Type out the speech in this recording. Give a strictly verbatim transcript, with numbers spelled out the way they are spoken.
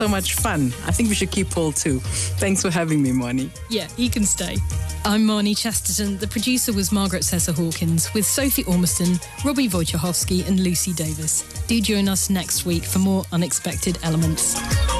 so much fun. I think we should keep Paul too. Thanks for having me, Marnie. Yeah, he can stay. I'm Marnie Chesterton. The producer was Margaret Sessa Hawkins, with Sophie Ormiston, Robbie Wojciechowski and Lucy Davis. Do join us next week for more Unexpected Elements.